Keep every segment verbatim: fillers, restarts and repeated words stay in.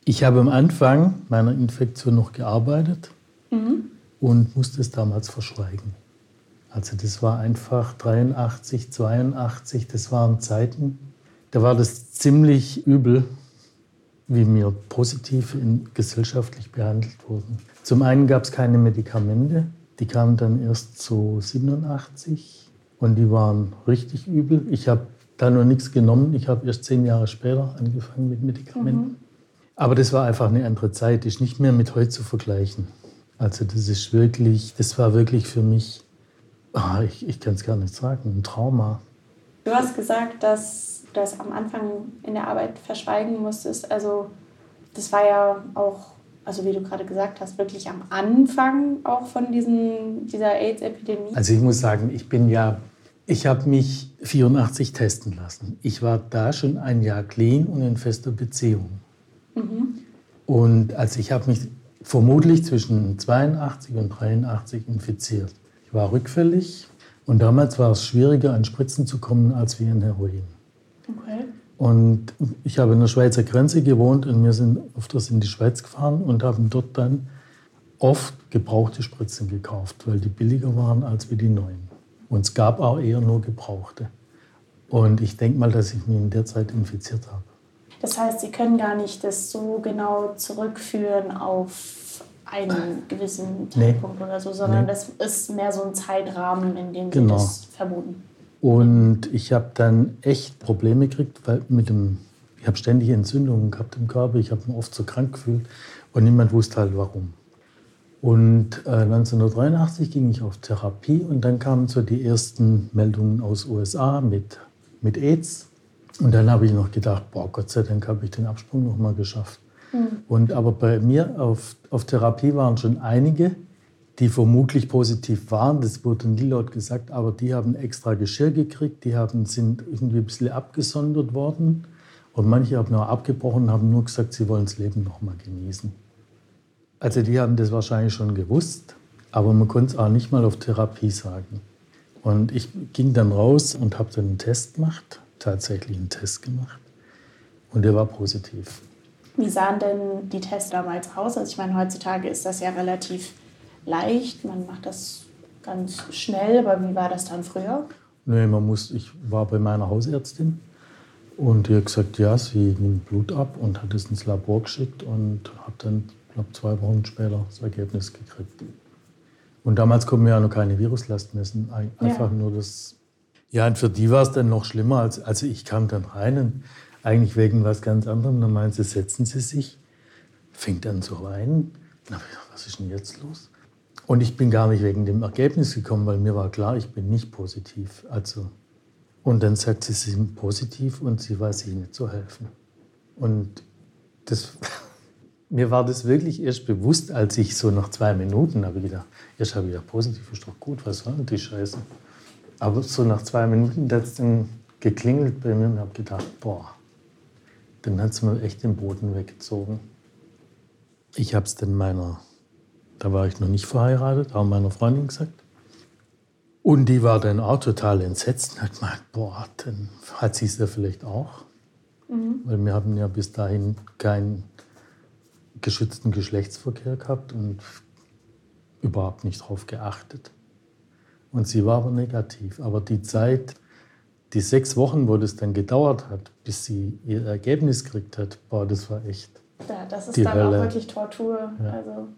Ich habe am Anfang meiner Infektion noch gearbeitet mhm. und musste es damals verschweigen. Also das war einfach dreiundachtzig, zweiundachtzig, das waren Zeiten, da war das ziemlich übel, wie wir positiv in, gesellschaftlich behandelt wurden. Zum einen gab es keine Medikamente, die kamen dann erst so siebenundachtzig und die waren richtig übel. Ich habe da noch nichts genommen, ich habe erst zehn Jahre später angefangen mit Medikamenten. Mhm. Aber das war einfach eine andere Zeit, die ist nicht mehr mit heute zu vergleichen. Also das ist wirklich, das war wirklich für mich, oh, ich, ich kann es gar nicht sagen, ein Trauma. Du hast gesagt, dass du das am Anfang in der Arbeit verschweigen musstest. Also das war ja auch, also wie du gerade gesagt hast, wirklich am Anfang auch von diesen, dieser AIDS-Epidemie. Also ich muss sagen, ich bin ja, ich habe mich vierundachtzig testen lassen. Ich war da schon ein Jahr clean und in fester Beziehung. Mhm. Und also ich habe mich vermutlich zwischen zweiundachtzig und dreiundachtzig infiziert. Ich war rückfällig und damals war es schwieriger, an Spritzen zu kommen, als wie an Heroin. Okay. Und ich habe an der Schweizer Grenze gewohnt und wir sind öfters in die Schweiz gefahren und haben dort dann oft gebrauchte Spritzen gekauft, weil die billiger waren als wie die neuen. Und es gab auch eher nur gebrauchte. Und ich denke mal, dass ich mich in der Zeit infiziert habe. Das heißt, Sie können gar nicht das so genau zurückführen auf einen gewissen Zeitpunkt nee. oder so, sondern nee. das ist mehr so ein Zeitrahmen, in dem Sie genau. das vermuten. Und ich habe dann echt Probleme gekriegt, weil mit dem, ich habe ständig Entzündungen gehabt im Körper, ich habe mich oft so krank gefühlt und niemand wusste halt warum. Und äh, neunzehnhundertdreiundachtzig ging ich auf Therapie und dann kamen so die ersten Meldungen aus U S A mit, mit AIDS. Und dann habe ich noch gedacht, boah, Gott sei Dank habe ich den Absprung noch mal geschafft. Mhm. Und aber bei mir auf, auf Therapie waren schon einige, die vermutlich positiv waren. Das wurde nie laut gesagt, aber die haben extra Geschirr gekriegt, die haben, sind irgendwie ein bisschen abgesondert worden. Und manche haben auch abgebrochen und haben nur gesagt, sie wollen das Leben noch mal genießen. Also die haben das wahrscheinlich schon gewusst, aber man konnte es auch nicht mal auf Therapie sagen. Und ich ging dann raus und habe dann einen Test gemacht. Tatsächlich einen Test gemacht und der war positiv. Wie sahen denn die Tests damals aus? Also ich meine, heutzutage ist das ja relativ leicht, man macht das ganz schnell, aber wie war das dann früher? Nee, man muss, ich war bei meiner Hausärztin und die hat gesagt, ja, sie nimmt Blut ab und hat es ins Labor geschickt und habe dann, glaube zwei Wochen später das Ergebnis gekriegt. Und damals konnten wir ja noch keine Viruslast messen, einfach ja. nur das. Ja, und für die war es dann noch schlimmer. Als, also ich kam dann rein und eigentlich wegen was ganz anderem. Dann meinen sie, setzen Sie sich. Fängt an zu weinen. Na, was ist denn jetzt los? Und ich bin gar nicht wegen dem Ergebnis gekommen, weil mir war klar, ich bin nicht positiv. Also, und dann sagt sie, Sie sind positiv und sie weiß sich nicht zu helfen. Und das, mir war das wirklich erst bewusst, als ich so nach zwei Minuten habe ich gedacht, erst habe ich gedacht, positiv ist doch gut, was soll denn die Scheiße? Aber so nach zwei Minuten hat es dann geklingelt bei mir und ich habe gedacht, boah, dann hat es mir echt den Boden weggezogen. Ich habe es dann meiner, da war ich noch nicht verheiratet, auch meiner Freundin gesagt. Und die war dann auch total entsetzt und hat gemeint, boah, dann hat sie es ja vielleicht auch. Mhm. Weil wir haben ja bis dahin keinen geschützten Geschlechtsverkehr gehabt und überhaupt nicht drauf geachtet. Und sie war aber negativ. Aber die Zeit, die sechs Wochen, wo das dann gedauert hat, bis sie ihr Ergebnis gekriegt hat, boah, das war echt ja, das ist die dann Hölle. Auch wirklich Tortur. Ja. Also.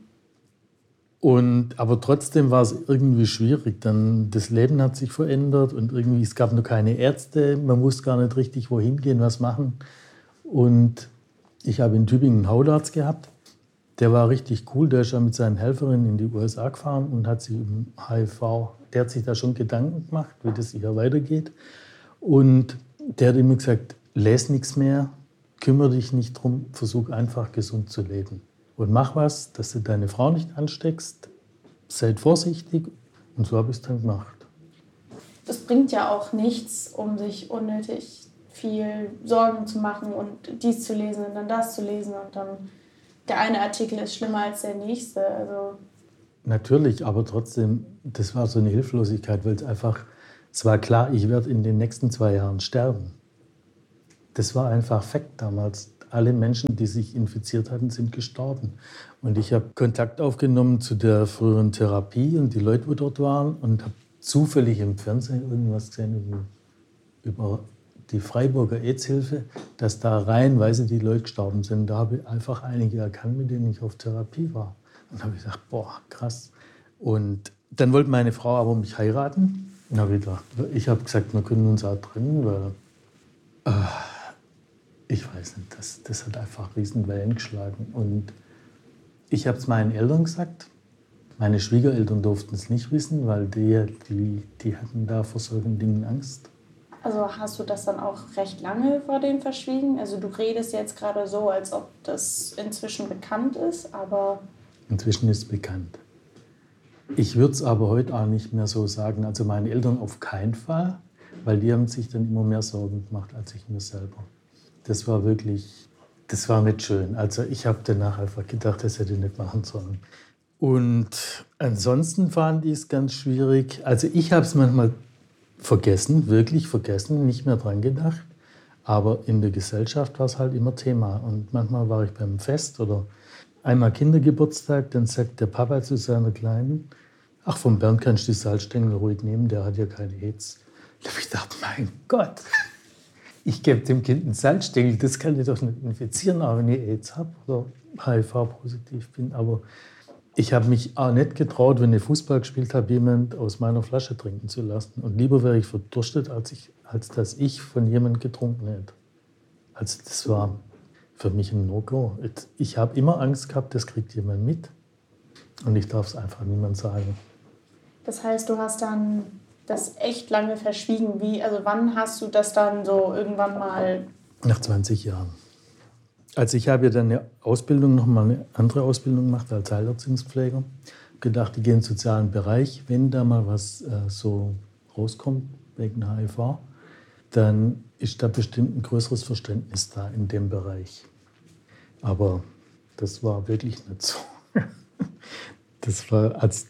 Und, aber trotzdem war es irgendwie schwierig. Dann, das Leben hat sich verändert und irgendwie, es gab noch keine Ärzte. Man wusste gar nicht richtig, wohin gehen, was machen. Und ich habe in Tübingen einen Hautarzt gehabt. Der war richtig cool. Der ist ja mit seinen Helferinnen in die U S A gefahren und hat sich um H I V, der hat sich da schon Gedanken gemacht, wie das hier weitergeht. Und der hat immer gesagt, lese nichts mehr, kümmere dich nicht drum, versuch einfach gesund zu leben. Und mach was, dass du deine Frau nicht ansteckst, seid vorsichtig. Und so habe ich es dann gemacht. Das bringt ja auch nichts, um sich unnötig viel Sorgen zu machen und dies zu lesen und dann das zu lesen und dann der eine Artikel ist schlimmer als der nächste. Also natürlich, aber trotzdem, das war so eine Hilflosigkeit, weil es einfach, es war klar, ich werde in den nächsten zwei Jahren sterben. Das war einfach Fakt damals. alle Menschen, die sich infiziert hatten, sind gestorben. Und ich habe Kontakt aufgenommen zu der früheren Therapie und die Leute, die dort waren, und habe zufällig im Fernsehen irgendwas gesehen über die Freiburger AIDS-Hilfe, dass da reihenweise die Leute gestorben sind. Da habe ich einfach einige erkannt, mit denen ich auf Therapie war. Und habe ich gedacht, boah, krass. Und dann wollte meine Frau aber mich heiraten. Und habe ich gedacht, ich habe gesagt, wir können uns auch trennen, weil äh, ich weiß nicht, das, das hat einfach riesen Wellen geschlagen. Und ich habe es meinen Eltern gesagt. Meine Schwiegereltern durften es nicht wissen, weil die, die, die hatten da vor solchen Dingen Angst. Also hast du das dann auch recht lange vor denen verschwiegen? Also du redest jetzt gerade so, als ob das inzwischen bekannt ist, aber... Inzwischen ist es bekannt. Ich würde es aber heute auch nicht mehr so sagen. Also meine Eltern auf keinen Fall, weil die haben sich dann immer mehr Sorgen gemacht als ich mir selber. Das war wirklich, das war nicht schön. Also ich habe danach einfach gedacht, das hätte ich nicht machen sollen. Und ansonsten fand ich es ganz schwierig. Also ich habe es manchmal vergessen, wirklich vergessen, nicht mehr dran gedacht. Aber in der Gesellschaft war es halt immer Thema. Und manchmal war ich beim Fest oder einmal Kindergeburtstag, dann sagt der Papa zu seiner Kleinen, ach, vom Bernd kannst du die Salzstängel ruhig nehmen, der hat ja keine AIDS. Da habe ich gedacht, mein Gott, ich gebe dem Kind einen Salzstängel, das kann ich doch nicht infizieren, auch wenn ich AIDS habe oder H I V-positiv bin. Aber ich habe mich auch nicht getraut, wenn ich Fußball gespielt habe, jemand aus meiner Flasche trinken zu lassen. Und lieber wäre ich verdurstet, als, ich, als dass ich von jemandem getrunken hätte. Also das war für mich ein No-Go. Ich habe immer Angst gehabt, das kriegt jemand mit. Und ich darf es einfach niemand sagen. Das heißt, du hast dann das echt lange verschwiegen. Wie, also wann hast du das dann so irgendwann mal... Nach zwanzig Jahren. Also ich habe ja dann eine Ausbildung, noch mal eine andere Ausbildung gemacht als Heilerziehungspfleger. Gedacht, ich gehe in den sozialen Bereich. Wenn da mal was äh, so rauskommt wegen H I V, dann ist da bestimmt ein größeres Verständnis da in dem Bereich. Aber das war wirklich nicht so. Das war, als,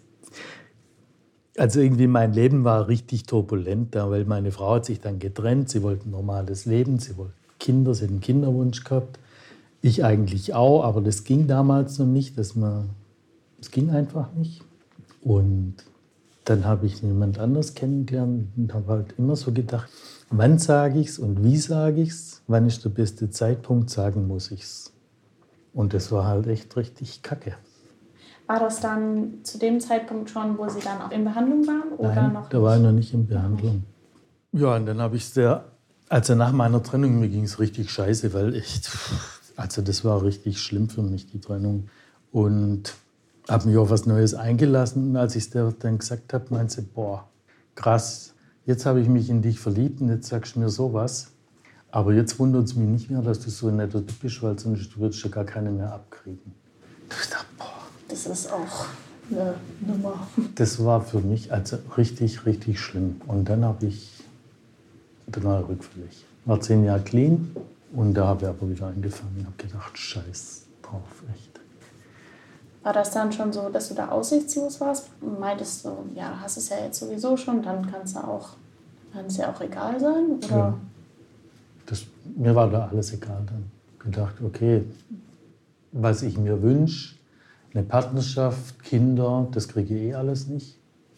also irgendwie mein Leben war richtig turbulent da, weil meine Frau hat sich dann getrennt, sie wollte ein normales Leben, sie wollte Kinder, sie hat einen Kinderwunsch gehabt. Ich eigentlich auch, aber das ging damals noch nicht, dass man, das ging einfach nicht. Und dann habe ich jemand anders kennengelernt und habe halt immer so gedacht, wann sage ich es und wie sage ich es, wann ist der beste Zeitpunkt, sagen muss ich es. Und das war halt echt richtig kacke. War das dann zu dem Zeitpunkt schon, wo Sie dann auch in Behandlung waren? Oder Nein, noch da war ich noch nicht in Behandlung. Ja, und dann habe ich es der, also nach meiner Trennung, mir ging es richtig scheiße, weil ich, also das war richtig schlimm für mich, die Trennung. Und habe mich auf was Neues eingelassen. Und als ich es der dann gesagt habe, meinte sie, boah, krass, jetzt habe ich mich in dich verliebt und jetzt sagst du mir sowas. Aber jetzt wundert es mich nicht mehr, dass du so ein netter Typ bist, weil sonst würdest du gar keine mehr abkriegen. Ich dachte, boah. Das ist auch eine Nummer. Das war für mich also richtig, richtig schlimm. Und dann habe ich, dann war ich rückfällig. War zehn Jahre clean und da habe ich aber wieder angefangen und habe gedacht, scheiß drauf, echt. War das dann schon so, dass du da aussichtslos warst? Meintest du, ja, du hast es ja jetzt sowieso schon, dann kann es ja auch, kann es ja auch egal sein? Oder? Ja. Das, mir war da alles egal dann. Gedacht, okay, was ich mir wünsche, eine Partnerschaft, Kinder, das kriege ich eh alles nicht.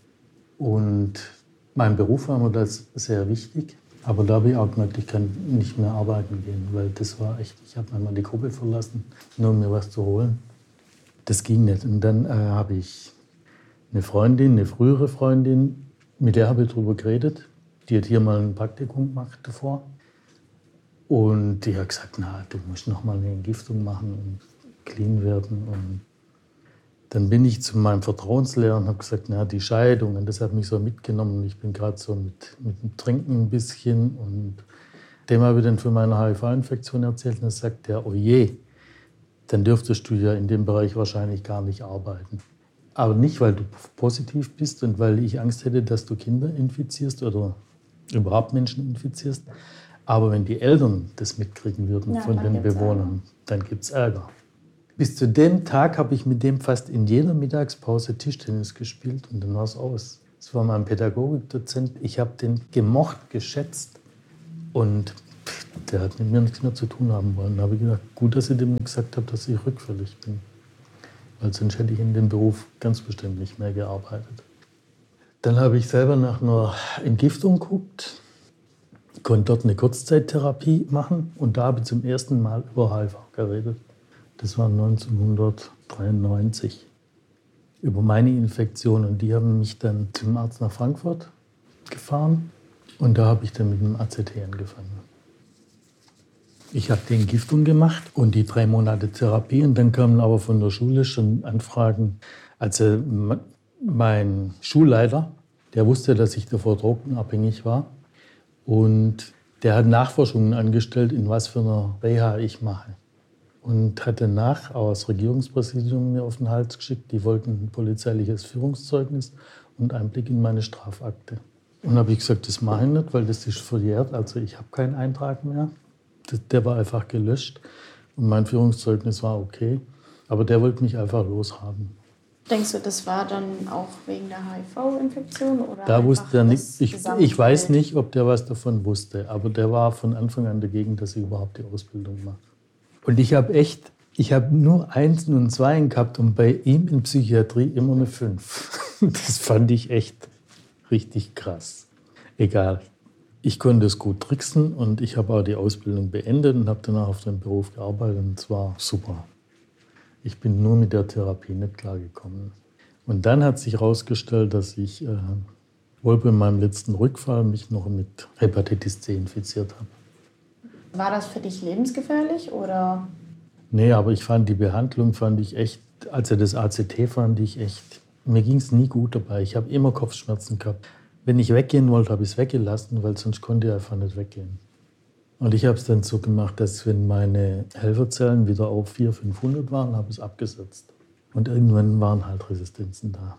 Und mein Beruf war mir das sehr wichtig. Aber da habe ich auch gemerkt, ich kann nicht mehr arbeiten gehen, weil das war echt, ich habe einmal die Gruppe verlassen, nur um mir was zu holen. Das ging nicht. Und dann äh, habe ich eine Freundin, eine frühere Freundin, mit der habe ich darüber geredet. Die hat hier mal ein Praktikum gemacht davor. Und die hat gesagt, na, du musst noch mal eine Entgiftung machen und clean werden. Und dann bin ich zu meinem Vertrauenslehrer und habe gesagt, na, die Scheidung. Und das hat mich so mitgenommen. Ich bin gerade so mit, mit dem Trinken ein bisschen. Und dem habe ich dann von meiner H I V-Infektion erzählt. Und dann sagt er, oh je, dann dürftest du ja in dem Bereich wahrscheinlich gar nicht arbeiten. Aber nicht, weil du positiv bist und weil ich Angst hätte, dass du Kinder infizierst oder überhaupt Menschen infizierst. Aber wenn die Eltern das mitkriegen würden ja, von den Bewohnern, Ärger. Dann gibt es Ärger. Bis zu dem Tag habe ich mit dem fast in jeder Mittagspause Tischtennis gespielt und dann war es aus. Das war mein Pädagogikdozent. Ich habe den gemocht, geschätzt und der hat mit mir nichts mehr zu tun haben wollen. Da habe ich gedacht, gut, dass ich dem gesagt habe, dass ich rückfällig bin. Weil sonst hätte ich in dem Beruf ganz bestimmt nicht mehr gearbeitet. Dann habe ich selber nach einer Entgiftung geguckt, konnte dort eine Kurzzeittherapie machen und da habe ich zum ersten Mal über H I V geredet. Das war neunzehnhundertdreiundneunzig. Über meine Infektion und die haben mich dann zum Arzt nach Frankfurt gefahren und da habe ich dann mit dem A C T angefangen. Ich habe die Entgiftung gemacht und die drei Monate Therapie und dann kamen aber von der Schule schon Anfragen. Also mein Schulleiter, der wusste, dass ich davor drogenabhängig war und der hat Nachforschungen angestellt, in was für einer Reha ich mache. Und hat danach auch das Regierungspräsidium mir auf den Hals geschickt. Die wollten ein polizeiliches Führungszeugnis und Einblick in meine Strafakte. Und habe ich gesagt, das mache ich nicht, weil das ist verjährt. Also ich habe keinen Eintrag mehr. Der war einfach gelöscht und mein Führungszeugnis war okay. Aber der wollte mich einfach loshaben. Denkst du, das war dann auch wegen der H I V-Infektion? Oder da wusste er nicht. Ich, ich weiß nicht, ob der was davon wusste. Aber der war von Anfang an dagegen, dass ich überhaupt die Ausbildung mache. Und ich habe echt, ich habe nur Einsen und Zweien gehabt und bei ihm in Psychiatrie immer eine Fünf. Das fand ich echt richtig krass. Egal. Ich konnte es gut tricksen und ich habe auch die Ausbildung beendet und habe danach auf dem Beruf gearbeitet und es war super. Ich bin nur mit der Therapie nicht klargekommen. Und dann hat sich herausgestellt, dass ich äh, wohl bei meinem letzten Rückfall mich noch mit Hepatitis C infiziert habe. War das für dich lebensgefährlich oder? Nee, aber ich fand die Behandlung fand ich echt, also das A C T fand ich echt, mir ging es nie gut dabei. Ich habe immer Kopfschmerzen gehabt. Wenn ich weggehen wollte, habe ich es weggelassen, weil sonst konnte ich einfach nicht weggehen. Und ich habe es dann so gemacht, dass wenn meine Helferzellen wieder auf vierhundert, fünfhundert waren, habe ich es abgesetzt. Und irgendwann waren halt Resistenzen da.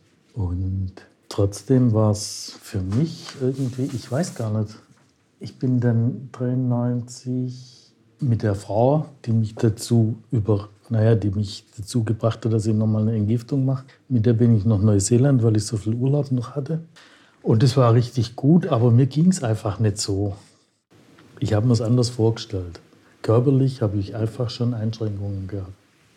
Und trotzdem war es für mich irgendwie, ich weiß gar nicht, ich bin dann dreiundneunzig mit der Frau, die mich dazu über, naja, die mich dazu gebracht hat, dass ich nochmal eine Entgiftung mache. Mit der bin ich nach Neuseeland, weil ich so viel Urlaub noch hatte. Und das war richtig gut, aber mir ging es einfach nicht so. Ich habe mir es anders vorgestellt. Körperlich habe ich einfach schon Einschränkungen gehabt.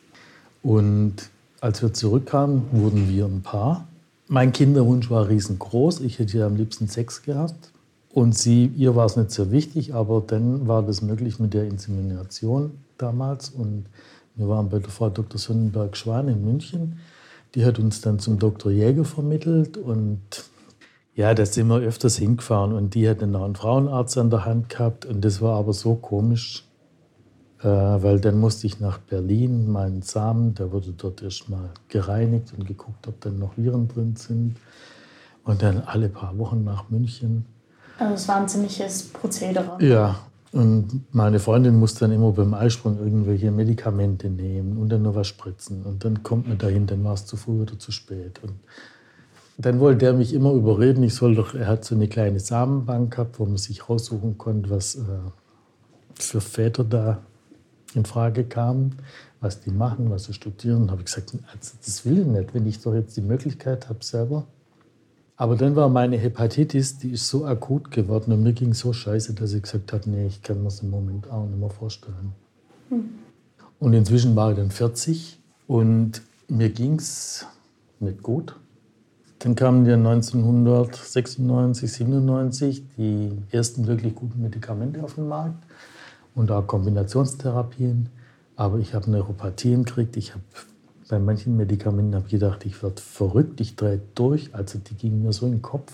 Und als wir zurückkamen, wurden wir ein Paar. Mein Kinderwunsch war riesengroß. Ich hätte ja am liebsten Sex gehabt. Und sie, ihr war es nicht so wichtig, aber dann war das möglich mit der Insemination damals. Und wir waren bei der Frau Doktor Sonnenberg-Schwan in München. Die hat uns dann zum Doktor Jäger vermittelt. Und ja, da sind wir öfters hingefahren. Und die hat dann auch einen Frauenarzt an der Hand gehabt. Und das war aber so komisch, äh, weil dann musste ich nach Berlin, meinen Samen, der wurde dort erstmal gereinigt und geguckt, ob dann noch Viren drin sind. Und dann alle paar Wochen nach München. Also es war ein ziemliches Prozedere. Ja, und meine Freundin muss dann immer beim Eisprung irgendwelche Medikamente nehmen und dann noch was spritzen. Und dann kommt man dahin, dann war es zu früh oder zu spät. Und dann wollte er mich immer überreden, ich soll doch, er hat so eine kleine Samenbank gehabt, wo man sich raussuchen konnte, was äh, für Väter da in Frage kamen, was die machen, was sie studieren. Da habe ich gesagt, also das will ich nicht, wenn ich doch jetzt die Möglichkeit habe selber. Aber dann war meine Hepatitis, die ist so akut geworden und mir ging so scheiße, dass ich gesagt habe, nee, ich kann mir das im Moment auch nicht mehr vorstellen. Hm. Und inzwischen war ich dann vierzig und mir ging es nicht gut. Dann kamen ja neunzehnhundertsechsundneunzig, siebenundneunzig die ersten wirklich guten Medikamente auf den Markt und auch Kombinationstherapien. Aber ich habe Neuropathien gekriegt, ich habe bei manchen Medikamenten habe ich gedacht, ich werde verrückt, ich drehe durch. Also die gingen mir so in den Kopf.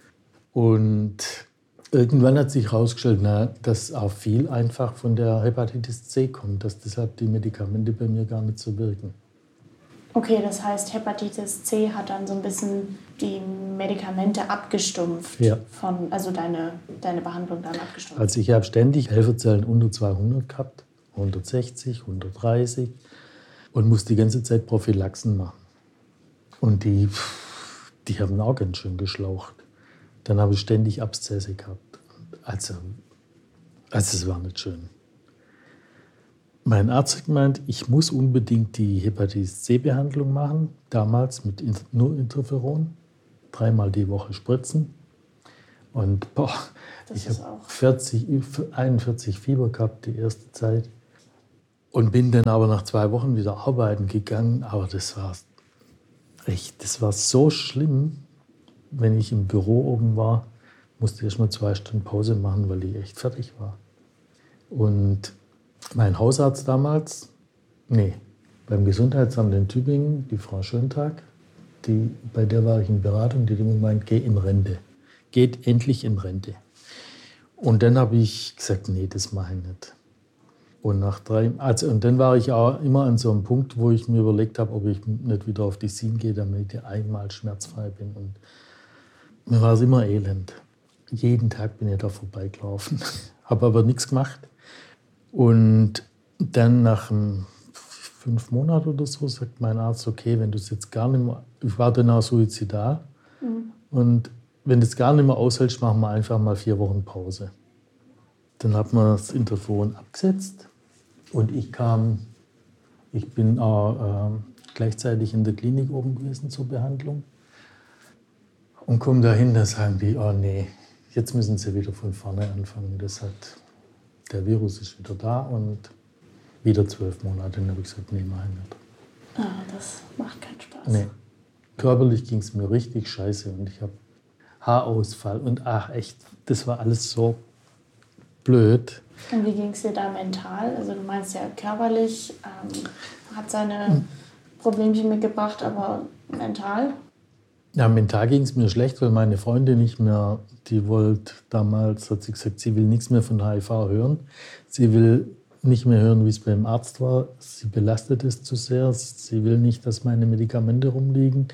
Und irgendwann hat sich herausgestellt, na, dass auch viel einfach von der Hepatitis C kommt, dass deshalb die Medikamente bei mir gar nicht so wirken. Okay, das heißt, Hepatitis C hat dann so ein bisschen die Medikamente abgestumpft. Ja. Von, also deine, deine Behandlung dann abgestumpft. Also ich habe ständig Helferzellen unter zweihundert gehabt, hundertsechzig, hundertdreißig. Und musste die ganze Zeit Prophylaxen machen. Und die, die haben auch ganz schön geschlaucht. Dann habe ich ständig Abszesse gehabt. Also, also es war nicht schön. Mein Arzt hat gemeint, ich muss unbedingt die Hepatitis-C-Behandlung machen. Damals mit nur Interferon. Dreimal die Woche spritzen. Und boah, Das ich ist habe auch- vierzig, einundvierzig Fieber gehabt die erste Zeit. Und bin dann aber nach zwei Wochen wieder arbeiten gegangen. Aber das war echt, das war so schlimm, wenn ich im Büro oben war, musste ich erst mal zwei Stunden Pause machen, weil ich echt fertig war. Und mein Hausarzt damals, nee, beim Gesundheitsamt in Tübingen, die Frau Schöntag, die, bei der war ich in Beratung, die hat immer gemeint, geh in Rente. Geht endlich in Rente. Und dann habe ich gesagt, nee, das mache ich nicht. Und, nach drei, also, und dann war ich auch immer an so einem Punkt, wo ich mir überlegt habe, ob ich nicht wieder auf die Sien gehe, damit ich einmal schmerzfrei bin. Und mir war es immer elend. Jeden Tag bin ich da vorbeigelaufen, habe aber nichts gemacht. Und dann nach einem fünf Monaten oder so sagt mein Arzt, okay, wenn du es jetzt gar nicht mehr, ich war dann auch suizidal, mhm. und wenn du es gar nicht mehr aushältst, machen wir einfach mal vier Wochen Pause. Dann hat man das Interferon abgesetzt und ich kam, ich bin auch äh, gleichzeitig in der Klinik oben gewesen zur Behandlung und komme dahin, da sagen die, oh nee, jetzt müssen sie wieder von vorne anfangen. Das hat, der Virus ist wieder da und wieder zwölf Monate. Dann habe ich gesagt, nee, mach ich nicht. Ah, das macht keinen Spaß. Nee. Körperlich ging es mir richtig scheiße und ich habe Haarausfall und ach echt, das war alles so blöd. Und wie ging es dir da mental? Also du meinst ja körperlich, ähm, hat seine Problemchen mitgebracht, aber mental? Ja, mental ging es mir schlecht, weil meine Freundin nicht mehr, die wollte damals, hat sie gesagt, sie will nichts mehr von H I V hören. Sie will nicht mehr hören, wie es beim Arzt war. Sie belastet es zu sehr. Sie will nicht, dass meine Medikamente rumliegen.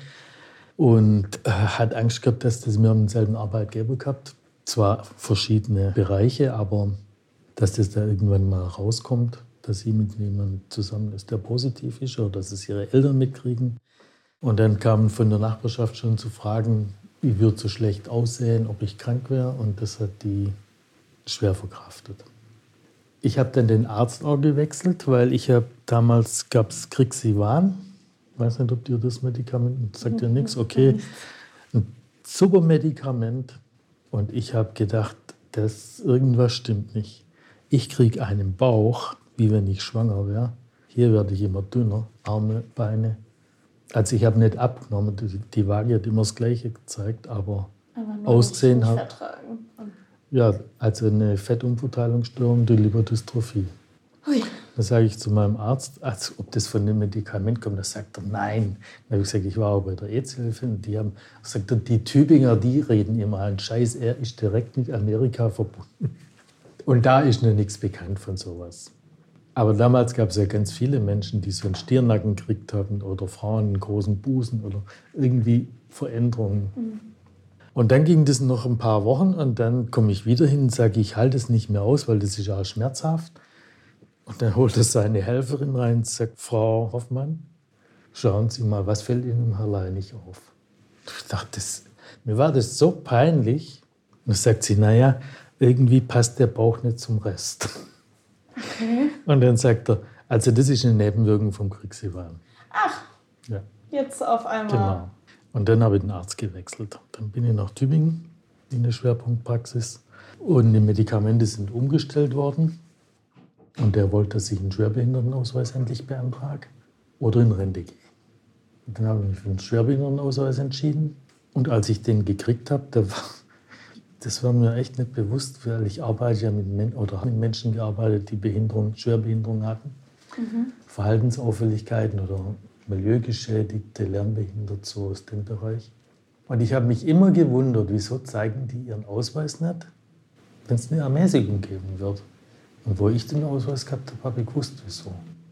Und äh, hat Angst gehabt, dass das wir haben denselben Arbeitgeber gehabt. Zwar verschiedene Bereiche, aber dass das da irgendwann mal rauskommt, dass sie mit jemandem zusammen ist, der positiv ist, oder dass es ihre Eltern mitkriegen. Und dann kamen von der Nachbarschaft schon zu fragen, wie würde so schlecht aussehen, ob ich krank wäre. Und das hat die schwer verkraftet. Ich habe dann den Arzt auch gewechselt, weil ich habe damals gab es Crixivan. Ich weiß nicht, ob dir das Medikament sagt dir nichts. Okay, ein super Medikament. Und ich habe gedacht, dass irgendwas stimmt nicht. Ich kriege einen Bauch, wie wenn ich schwanger wäre. Hier werde ich immer dünner, Arme, Beine. Also ich habe nicht abgenommen, die, die Waage hat immer das Gleiche gezeigt, aber, aber Aussehen habe ja, also eine Fettumverteilungsstörung, die Lipodystrophie. Ui. Da sage ich zu meinem Arzt, als ob das von dem Medikament kommt. Da sagt er, nein. Dann habe ich gesagt, ich war auch bei der Ärztehilfe und die haben gesagt, die Tübinger, die reden immer einen Scheiß, er ist direkt mit Amerika verbunden. Und da ist noch nichts bekannt von sowas. Aber damals gab es ja ganz viele Menschen, die so einen Stirnnacken gekriegt haben oder Frauen einen großen Busen oder irgendwie Veränderungen. Mhm. Und dann ging das noch ein paar Wochen und dann komme ich wieder hin und sage, ich halte es nicht mehr aus, weil das ist auch schmerzhaft. Und dann holt er seine Helferin rein und sagt, Frau Hoffmann, schauen Sie mal, was fällt Ihnen Herr Leinig auf? Ich dachte, das, mir war das so peinlich. Und dann sagt sie, naja, irgendwie passt der Bauch nicht zum Rest. Okay. Und dann sagt er, also das ist eine Nebenwirkung vom Crixivan. Ach, ja. Jetzt auf einmal. Genau. Und dann habe ich den Arzt gewechselt. Dann bin ich nach Tübingen in der Schwerpunktpraxis. Und die Medikamente sind umgestellt worden. Und der wollte, dass ich einen Schwerbehindertenausweis endlich beantrage oder in Rente gehe. Und dann habe ich mich für den Schwerbehindertenausweis entschieden. Und als ich den gekriegt habe, da war, das war mir echt nicht bewusst, weil ich arbeite ja mit, Men- oder habe mit Menschen gearbeitet, die Behinderung, Schwerbehinderung hatten. Mhm. Verhaltensauffälligkeiten oder Milieugeschädigte, lernbehindert, so aus dem Bereich. Und ich habe mich immer gewundert, wieso zeigen die ihren Ausweis nicht, wenn es eine Ermäßigung geben wird. Und wo ich den Ausweis gehabt habe, habe ich gewusst, wieso.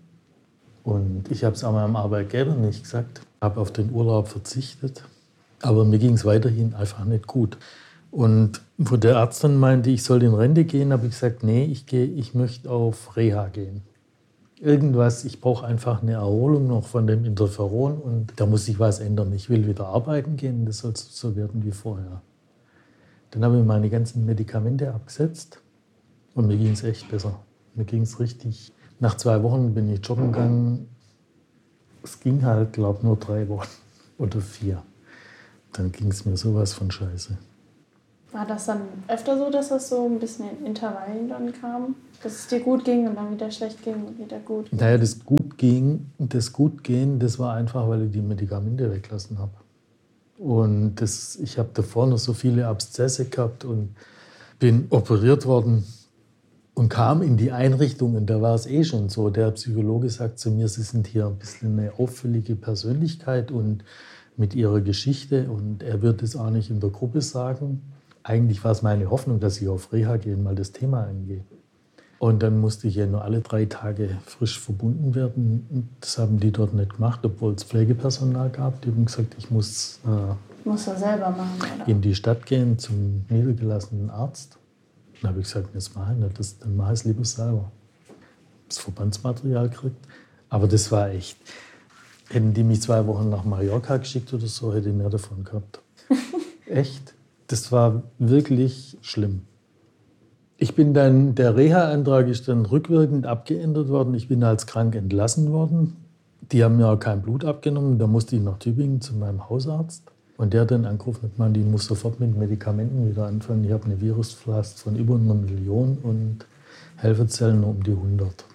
Und ich habe es auch meinem Arbeitgeber nicht gesagt, habe auf den Urlaub verzichtet. Aber mir ging es weiterhin einfach nicht gut. Und wo der Arzt dann meinte, ich soll in Rente gehen, habe ich gesagt, nee, ich, geh, ich möchte auf Reha gehen. Irgendwas, ich brauche einfach eine Erholung noch von dem Interferon und da muss sich was ändern. Ich will wieder arbeiten gehen, das soll so werden wie vorher. Dann habe ich meine ganzen Medikamente abgesetzt und mir ging es echt besser. Mir ging es richtig. Nach zwei Wochen bin ich joggen gegangen. Es ging halt, glaube ich, nur drei Wochen oder vier. Dann ging es mir sowas von scheiße. War das dann öfter so, dass das so ein bisschen in Intervallen dann kam? Dass es dir gut ging und dann wieder schlecht ging und wieder gut ging? Naja, das gut ging, das Gutgehen, das war einfach, weil ich die Medikamente weggelassen habe. Und das, ich habe davor noch so viele Abszesse gehabt und bin operiert worden und kam in die Einrichtung. Und da war es eh schon so. Der Psychologe sagt zu mir, Sie sind hier ein bisschen eine auffällige Persönlichkeit und mit Ihrer Geschichte. Und er wird es auch nicht in der Gruppe sagen. Eigentlich war es meine Hoffnung, dass ich auf Reha gehe und mal das Thema angehe. Und dann musste ich ja nur alle drei Tage frisch verbunden werden. Das haben die dort nicht gemacht, obwohl es Pflegepersonal gab. Die haben gesagt, ich muss, äh, Musst du selber machen, oder? in die Stadt gehen zum niedergelassenen Arzt. Dann habe ich gesagt, das mache ich nicht, das, dann mache ich es lieber selber. Das Verbandsmaterial gekriegt. Aber das war echt. Hätten die mich zwei Wochen nach Mallorca geschickt oder so, hätte ich mehr davon gehabt. Echt. Das war wirklich schlimm. Ich bin dann, der Reha-Antrag ist dann rückwirkend abgeändert worden. Ich bin als krank entlassen worden. Die haben mir auch kein Blut abgenommen. Da musste ich nach Tübingen zu meinem Hausarzt. Und der hat dann angerufen und gemeint, ich muss sofort mit Medikamenten wieder anfangen. Ich habe eine Viruslast von über einer Million und Helferzellen nur um die hundert.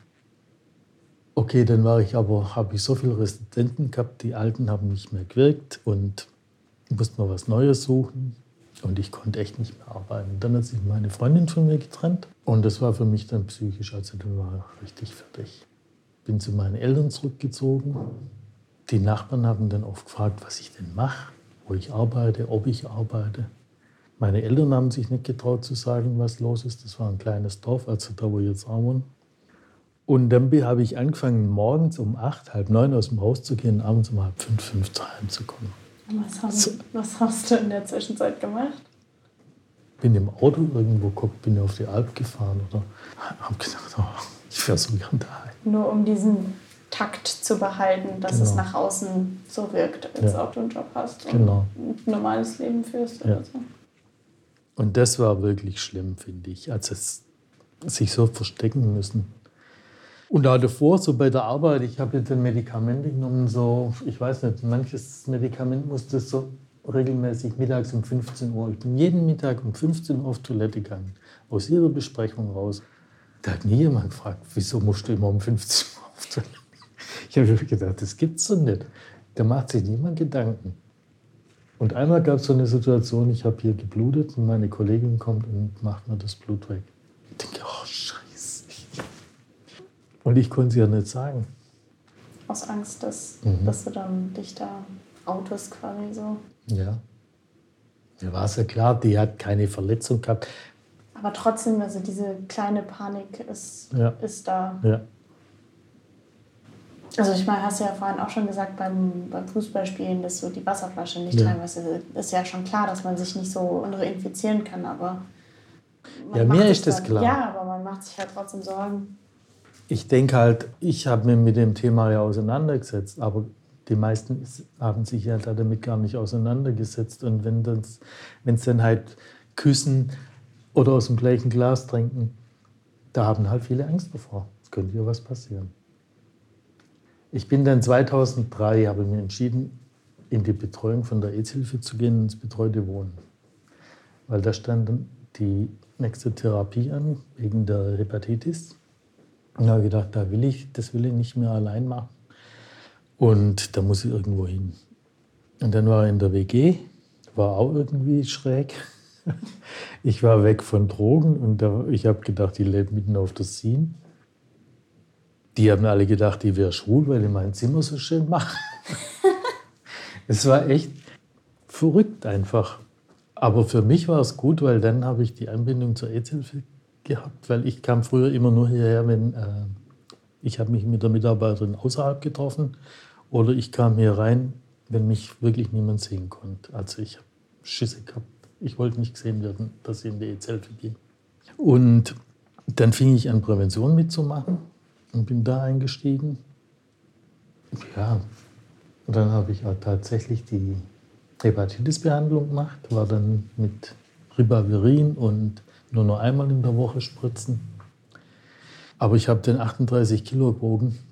Okay, dann war ich aber, habe ich so viele Residenten gehabt, die Alten haben nicht mehr gewirkt und musste mal was Neues suchen. Und ich konnte echt nicht mehr arbeiten. Dann hat sich meine Freundin von mir getrennt. Und das war für mich dann psychisch, also dann war ich richtig fertig. Bin zu meinen Eltern zurückgezogen. Die Nachbarn haben dann oft gefragt, was ich denn mache, wo ich arbeite, ob ich arbeite. Meine Eltern haben sich nicht getraut zu sagen, was los ist. Das war ein kleines Dorf, also da, wo ich jetzt auch wohne. Und dann habe ich angefangen, morgens um acht, halb neun aus dem Haus zu gehen, abends um halb fünf, fünf heimzukommen. Was, haben, so. was hast du in der Zwischenzeit gemacht? Bin im Auto irgendwo geguckt, bin auf die Alp gefahren oder habe gedacht, oh, ich fahre so gern daheim. Nur um diesen Takt zu behalten, dass genau. es nach außen so wirkt, als ja. ob du einen Job hast und genau. ein normales Leben führst. Ja. Oder so. Und das war wirklich schlimm, finde ich, als es sich so verstecken müssen. Und da davor, so bei der Arbeit, ich habe jetzt ein Medikament genommen, so, ich weiß nicht, manches Medikament musste so regelmäßig mittags um fünfzehn Uhr. Ich bin jeden Mittag um fünfzehn Uhr auf Toilette gegangen, aus jeder Besprechung raus. Da hat nie jemand gefragt, wieso musst du immer um fünfzehn Uhr auf Toilette? Ich habe mir gedacht, das gibt's doch nicht. Da macht sich niemand Gedanken. Und einmal gab es so eine Situation, ich habe hier geblutet und meine Kollegin kommt und macht mir das Blut weg. Ich denke, oh Scheiße. Und ich konnte es ja nicht sagen. Aus Angst, dass, mhm. dass du dann dich da outest quasi so. Ja. Mir war es ja klar, die hat keine Verletzung gehabt. Aber trotzdem, also diese kleine Panik ist, ja. ist da. Ja. Also ich meine, hast du ja vorhin auch schon gesagt, beim, beim Fußballspielen, dass du die Wasserflasche nicht ja. teilweise, ist ja schon klar, dass man sich nicht so infizieren kann, aber ja, mir ist das klar. Ja, aber man macht sich halt trotzdem Sorgen. Ich denke halt, ich habe mich mit dem Thema ja auseinandergesetzt, aber die meisten haben sich ja damit gar nicht auseinandergesetzt. Und wenn das, wenn sie dann halt küssen oder aus dem gleichen Glas trinken, da haben halt viele Angst davor. Es könnte ja was passieren. Ich bin dann zweitausenddrei, habe mich entschieden, in die Betreuung von der AIDS-Hilfe zu gehen, ins betreute Wohnen. Weil da stand die nächste Therapie an, wegen der Hepatitis. Und da habe ich gedacht, da will ich, das will ich nicht mehr allein machen. Und da muss ich irgendwo hin. Und dann war ich in der W G, war auch irgendwie schräg. Ich war weg von Drogen und da, ich habe gedacht, die lebt mitten auf der Scene. Die haben alle gedacht, die wäre schwul, weil ich mein Zimmer so schön mache. Es war echt verrückt einfach. Aber für mich war es gut, weil dann habe ich die Anbindung zur AIDS-Hilfe gehabt, weil ich kam früher immer nur hierher, wenn äh, ich habe mich mit der Mitarbeiterin außerhalb getroffen oder ich kam hier rein, wenn mich wirklich niemand sehen konnte. Also ich habe Schisse gehabt. Ich wollte nicht gesehen werden, dass ich in die AIDS-Hilfe gehe. Und dann fing ich an, Prävention mitzumachen und bin da eingestiegen. Ja, und dann habe ich auch tatsächlich die Hepatitis-Behandlung gemacht, war dann mit Ribavirin und nur noch einmal in der Woche spritzen. Aber ich habe dann achtunddreißig Kilo gewogen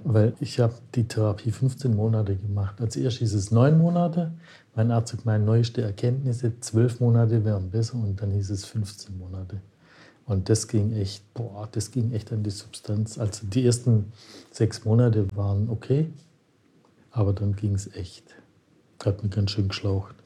weil ich habe die Therapie fünfzehn Monate gemacht. Als erst hieß es neun Monate. Mein Arzt hat meine neueste Erkenntnisse, zwölf Monate wären besser und dann hieß es fünfzehn Monate. Und das ging echt, boah, das ging echt an die Substanz. Also die ersten sechs Monate waren okay, aber dann ging es echt. Hat mich ganz schön geschlaucht.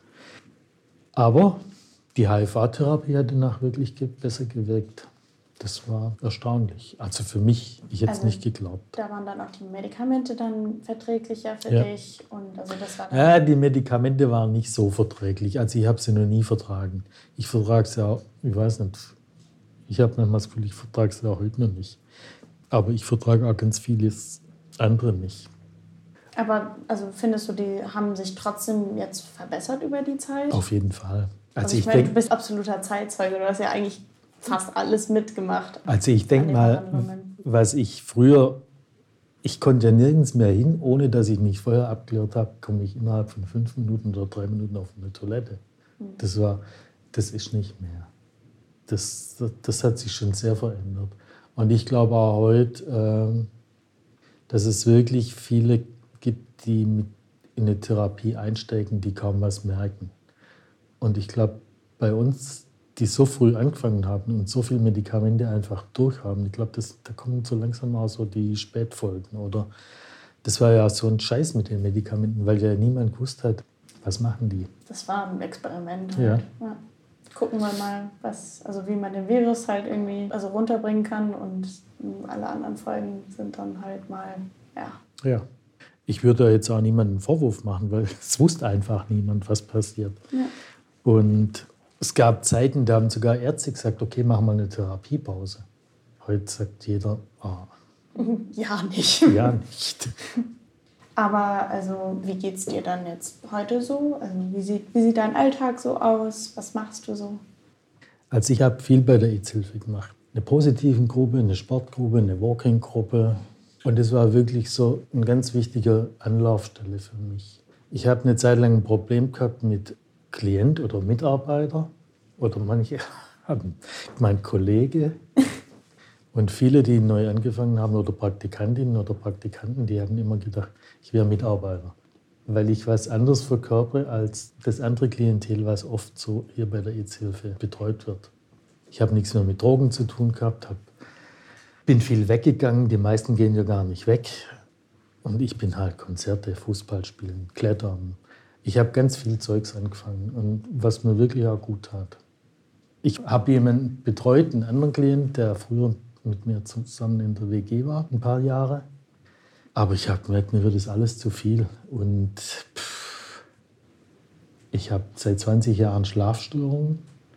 Aber die H I V-Therapie hat danach wirklich besser gewirkt. Das war erstaunlich. Also für mich, ich hätte es also nicht geglaubt. Da waren dann auch die Medikamente dann verträglicher für ja. dich? Und also das war dann ja, die Medikamente waren nicht so verträglich. Also ich habe sie noch nie vertragen. Ich vertrage sie auch, ich weiß nicht, ich habe manchmal das Gefühl, ich vertrage sie auch heute noch nicht. Aber ich vertrage auch ganz vieles andere nicht. Aber also findest du, die haben sich trotzdem jetzt verbessert über die Zeit? Auf jeden Fall. Also, also ich, ich meine, denk, du bist absoluter Zeitzeuge, du hast ja eigentlich fast alles mitgemacht. Also ich denke mal, was ich früher, ich konnte ja nirgends mehr hin, ohne dass ich mich vorher abgeklärt habe, komme ich innerhalb von fünf Minuten oder drei Minuten auf eine Toilette. Mhm. Das war, das ist nicht mehr. Das, das, das hat sich schon sehr verändert. Und ich glaube auch heute, äh, dass es wirklich viele gibt, die mit in eine Therapie einsteigen, die kaum was merken. Und ich glaube, bei uns, die so früh angefangen haben und so viele Medikamente einfach durchhaben, ich glaube, da kommen so langsam auch so die Spätfolgen. Oder das war ja so ein Scheiß mit den Medikamenten, weil ja niemand gewusst hat, was machen die. Das war ein Experiment halt. Ja. Ja. Gucken wir mal, was, also wie man den Virus halt irgendwie also runterbringen kann und alle anderen Folgen sind dann halt mal, ja. Ja. Ich würde da jetzt auch niemandem einen Vorwurf machen, weil es wusste einfach niemand, was passiert. Ja. Und es gab Zeiten, da haben sogar Ärzte gesagt, okay, machen wir eine Therapiepause. Heute sagt jeder, ah. Ja, nicht. Ja, nicht. Aber also, wie geht's dir dann jetzt heute so? Also, wie sieht, wie sieht dein Alltag so aus? Was machst du so? Also ich habe viel bei der AIDS-Hilfe gemacht. Eine positiven Gruppe, eine Sportgruppe, eine Walking-Gruppe. Und das war wirklich so eine ganz wichtige Anlaufstelle für mich. Ich habe eine Zeit lang ein Problem gehabt mit Klient oder Mitarbeiter oder manche haben mein Kollege. Und viele, die neu angefangen haben oder Praktikantinnen oder Praktikanten, die haben immer gedacht, ich wäre Mitarbeiter. Weil ich was anderes verkörpere als das andere Klientel, was oft so hier bei der AIDS-Hilfe betreut wird. Ich habe nichts mehr mit Drogen zu tun gehabt, hab, bin viel weggegangen, die meisten gehen ja gar nicht weg. Und ich bin halt Konzerte, Fußball spielen, Klettern. Ich habe ganz viel Zeugs angefangen, und was mir wirklich auch gut tat. Ich habe jemanden betreut, einen anderen Klient, der früher mit mir zusammen in der W G war, ein paar Jahre. Aber ich habe gemerkt, mir wird das alles zu viel. Und pff, ich habe seit zwanzig Jahren Schlafstörungen.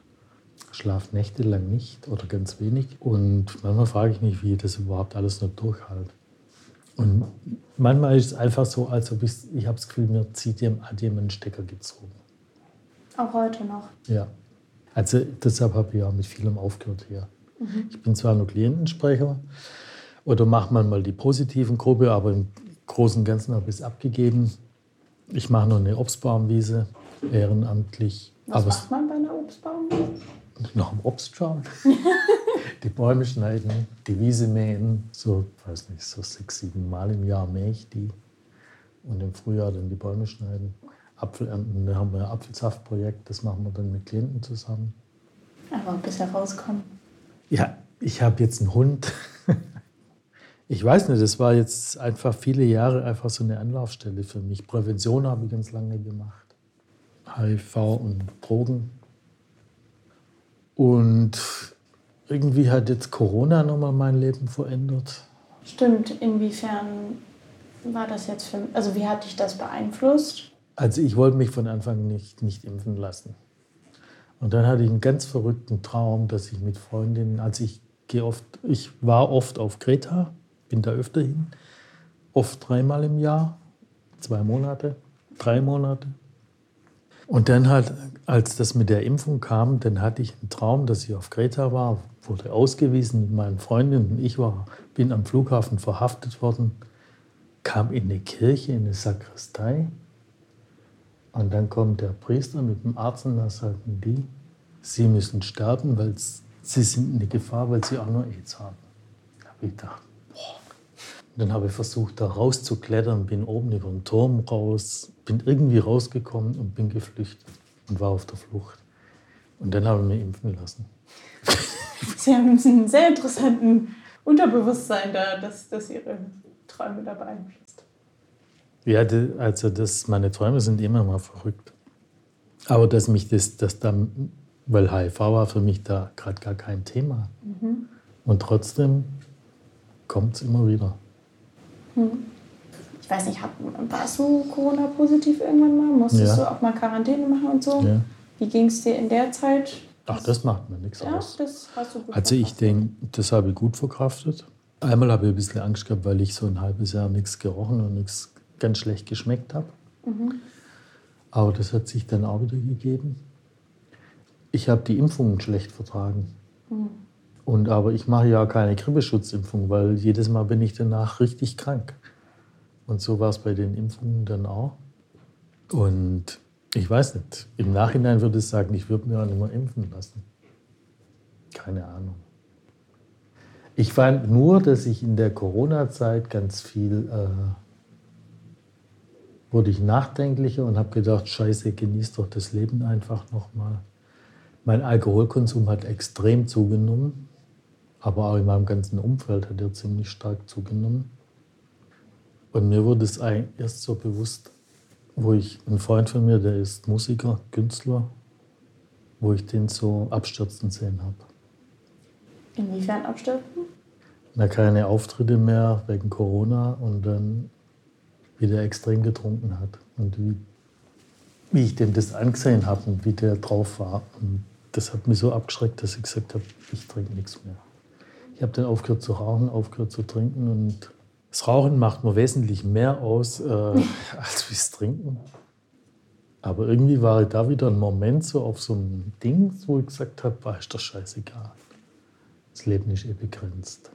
Schlaf nächtelang nicht oder ganz wenig. Und manchmal frage ich mich, wie ich das überhaupt alles noch durchhalte. Und manchmal ist es einfach so, als ob ich, ich habe das Gefühl, mir zieht jemand, hat jemand einen Stecker gezogen. Auch heute noch? Ja. Also deshalb habe ich auch mit vielem aufgehört hier. Mhm. Ich bin zwar nur Klientensprecher oder mache manchmal die positiven Gruppe, aber im Großen und Ganzen habe ich es abgegeben. Ich mache noch eine Obstbaumwiese, ehrenamtlich. Was aber macht man bei einer Obstbaumwiese? Noch im Obst schauen. Die Bäume schneiden, die Wiese mähen. So, weiß nicht, so sechs, sieben Mal im Jahr mähe ich die. Und im Frühjahr dann die Bäume schneiden. Apfel ernten, da haben wir ein Apfelsaftprojekt, das machen wir dann mit Klienten zusammen. Aber bis herauskommen. Ja, ich habe jetzt einen Hund. Ich weiß nicht, das war jetzt einfach viele Jahre einfach so eine Anlaufstelle für mich. Prävention habe ich ganz lange gemacht. H I V und Drogen. Und irgendwie hat jetzt Corona nochmal mein Leben verändert. Stimmt, inwiefern war das jetzt für mich? Also wie hat dich das beeinflusst? Also ich wollte mich von Anfang nicht, nicht impfen lassen. Und dann hatte ich einen ganz verrückten Traum, dass ich mit Freundinnen, also ich gehe oft, ich war oft auf Kreta, bin da öfter hin, oft dreimal im Jahr, zwei Monate, drei Monate. Und dann halt, als das mit der Impfung kam, dann hatte ich einen Traum, dass ich auf Kreta war, wurde ausgewiesen mit meinen Freundinnen. Ich war, bin am Flughafen verhaftet worden, kam in eine Kirche, in eine Sakristei. Und dann kommt der Priester mit dem Arzt und da sagten die, sie müssen sterben, weil sie sind in Gefahr, weil sie auch nur AIDS haben. Da habe ich gedacht, boah, Dann habe ich versucht, da rauszuklettern, bin oben über den Turm raus, bin irgendwie rausgekommen und bin geflüchtet und war auf der Flucht. Und dann habe ich mich impfen lassen. Sie haben einen sehr interessanten Unterbewusstsein da, dass, dass Ihre Träume da beeinflusst. Ja, also das, meine Träume sind immer mal verrückt. Aber dass mich das, das dann, weil H I V war für mich da gerade gar kein Thema. Mhm. Und trotzdem kommt es immer wieder. Hm. Ich weiß nicht, warst du Corona-positiv irgendwann mal? Musstest ja. du auch mal Quarantäne machen und so? Ja. Wie ging es dir in der Zeit? Ach, das macht mir nichts ja, aus. Das hast du gut also ich denke, das habe ich gut verkraftet. Einmal habe ich ein bisschen Angst gehabt, weil ich so ein halbes Jahr nichts gerochen und nichts ganz schlecht geschmeckt habe. Mhm. Aber das hat sich dann auch wieder gegeben. Ich habe die Impfungen schlecht vertragen. Mhm. Und, aber ich mache ja keine Grippeschutzimpfung, weil jedes Mal bin ich danach richtig krank. Und so war es bei den Impfungen dann auch. Und ich weiß nicht, im Nachhinein würde ich sagen, ich würde mir auch nicht mehr impfen lassen. Keine Ahnung. Ich fand nur, dass ich in der Corona-Zeit ganz viel, äh, wurde ich nachdenklicher und habe gedacht, scheiße, genieß doch das Leben einfach nochmal. Mein Alkoholkonsum hat extrem zugenommen, aber auch in meinem ganzen Umfeld hat er ziemlich stark zugenommen. Und mir wurde es erst so bewusst, wo ich, ein Freund von mir, der ist Musiker, Künstler, wo ich den so abstürzen sehen habe. Inwiefern abstürzen? Na, keine Auftritte mehr wegen Corona und dann wie der extrem getrunken hat und wie, wie ich dem das angesehen habe und wie der drauf war. Und das hat mich so abgeschreckt, dass ich gesagt habe, ich trinke nichts mehr. Ich habe dann aufgehört zu rauchen, aufgehört zu trinken und das Rauchen macht mir wesentlich mehr aus äh, als das Trinken. Aber irgendwie war da wieder ein Moment so auf so einem Ding, wo ich gesagt habe, war ist doch scheißegal. Das Leben ist eh begrenzt.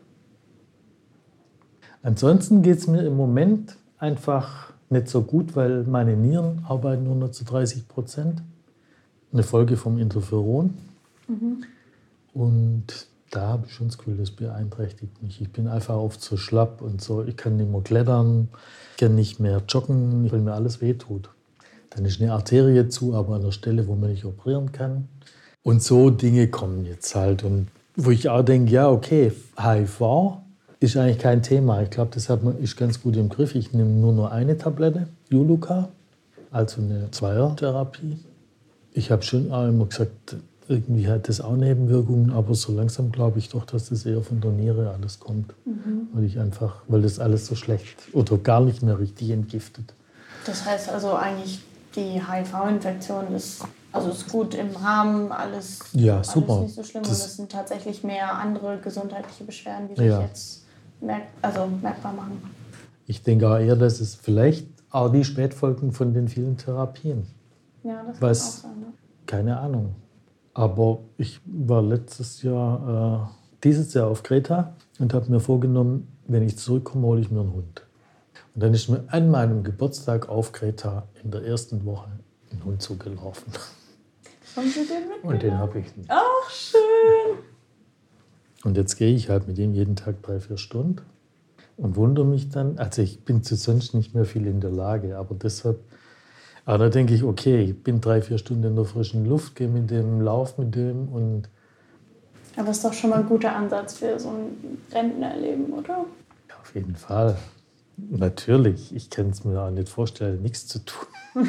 Ansonsten geht es mir im Moment einfach nicht so gut, weil meine Nieren arbeiten nur noch zu dreißig Prozent. Eine Folge vom Interferon. Mhm. Und da habe ich schon das Gefühl, das beeinträchtigt mich. Ich bin einfach oft so schlapp und so. Ich kann nicht mehr klettern, ich kann nicht mehr joggen, weil mir alles wehtut. Dann ist eine Arterie zu, aber an der Stelle, wo man nicht operieren kann. Und so Dinge kommen jetzt halt. Und wo ich auch denke, ja, okay, H I V ist eigentlich kein Thema. Ich glaube, das hat man, ist ganz gut im Griff. Ich nehme nur noch eine Tablette, Juluca, also eine Zweiertherapie. Ich habe schon auch immer gesagt, irgendwie hat das auch Nebenwirkungen, aber so langsam glaube ich doch, dass das eher von der Niere alles kommt. Mhm. Weil ich einfach, weil das alles so schlecht oder gar nicht mehr richtig entgiftet. Das heißt also eigentlich, die H I V-Infektion ist, also ist gut im Rahmen, alles, ja, super. Alles nicht so schlimm. Das und es sind tatsächlich mehr andere gesundheitliche Beschwerden, die sich ja. jetzt merk, also merkbar machen. Ich denke auch eher, dass es vielleicht auch die Spätfolgen von den vielen Therapien. Ja, das Was, kann auch sein. Ne? Keine Ahnung. Aber ich war letztes Jahr, äh, dieses Jahr auf Kreta und habe mir vorgenommen, wenn ich zurückkomme, hole ich mir einen Hund. Und dann ist mir an meinem Geburtstag auf Kreta in der ersten Woche ein Hund zugelaufen. Haben Sie den mitgenommen? Und den habe ich nicht. Ach, schön. Und jetzt gehe ich halt mit ihm jeden Tag drei, vier Stunden und wundere mich dann, also ich bin zu sonst nicht mehr viel in der Lage, aber deshalb, aber da denke ich, okay, ich bin drei, vier Stunden in der frischen Luft, gehe mit dem, lauf mit dem und... Aber ist doch schon mal ein guter Ansatz für so ein Rentnerleben, oder? Ja, auf jeden Fall. Natürlich. Ich kann es mir auch nicht vorstellen, nichts zu tun.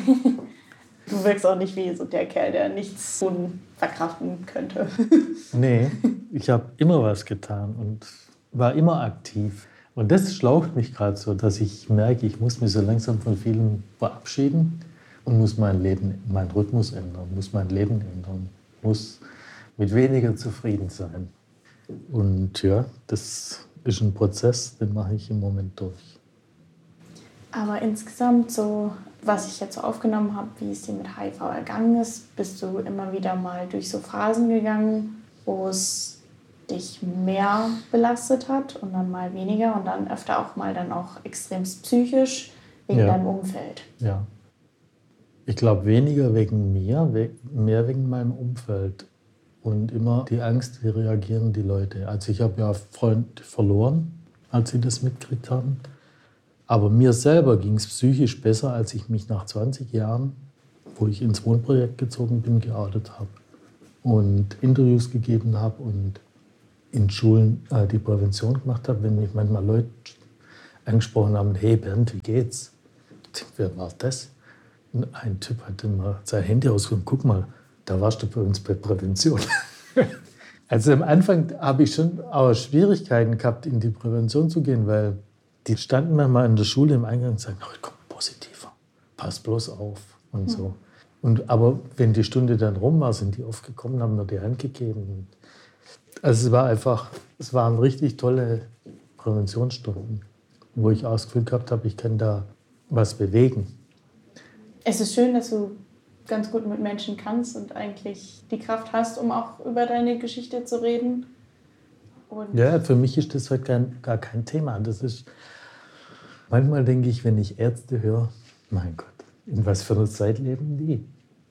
Du wirkst auch nicht wie so der Kerl, der nichts verkraften könnte. Nee, ich habe immer was getan und war immer aktiv. Und das schlaucht mich gerade so, dass ich merke, ich muss mich so langsam von vielen verabschieden und muss mein Leben, meinen Rhythmus ändern, muss mein Leben ändern, muss mit weniger zufrieden sein. Und ja, das ist ein Prozess, den mache ich im Moment durch. Aber insgesamt so, was ich jetzt so aufgenommen habe, wie es dir mit H I V ergangen ist, bist du immer wieder mal durch so Phasen gegangen, wo es dich mehr belastet hat und dann mal weniger und dann öfter auch mal dann auch extremst psychisch wegen ja. deinem Umfeld. Ja. Ich glaube weniger wegen mir, mehr wegen meinem Umfeld und immer die Angst, wie reagieren die Leute. Also ich habe ja Freunde verloren als sie das mitgekriegt haben. Aber mir selber ging es psychisch besser, als ich mich nach zwanzig Jahren, wo ich ins Wohnprojekt gezogen bin, geoutet habe und Interviews gegeben habe und in Schulen äh, die Prävention gemacht habe. Wenn mich manchmal Leute angesprochen haben, hey Bernd, wie geht's? Ich dachte, wer war das? Und ein Typ hat dann mal sein Handy ausgeholt, guck mal, da warst du bei uns bei Prävention. Also am Anfang habe ich schon auch Schwierigkeiten gehabt, in die Prävention zu gehen, weil die standen manchmal in der Schule im Eingang und sagten, oh, komm, positiver, pass bloß auf und mhm. so. Und, aber wenn die Stunde dann rum war, sind die oft gekommen, haben mir die Hand gegeben. Also es war einfach, es waren richtig tolle Präventionsstunden, wo ich auch das Gefühl gehabt habe, ich kann da was bewegen. Es ist schön, dass du ganz gut mit Menschen kannst und eigentlich die Kraft hast, um auch über deine Geschichte zu reden. Und ja, für mich ist das halt kein, gar kein Thema. Das ist, manchmal denke ich, wenn ich Ärzte höre, mein Gott, in was für einer Zeit leben die?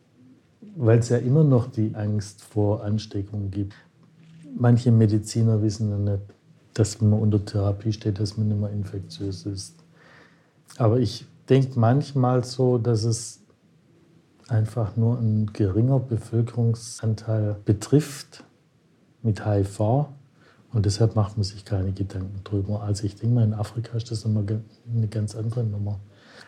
Weil es ja immer noch die Angst vor Ansteckung gibt. Manche Mediziner wissen ja nicht, dass wenn man unter Therapie steht, dass man nicht mehr infektiös ist. Aber ich denke manchmal so, dass es einfach nur ein geringer Bevölkerungsanteil betrifft mit H I V. Und deshalb macht man sich keine Gedanken drüber. Also ich denke mal, in Afrika ist das immer eine ganz andere Nummer.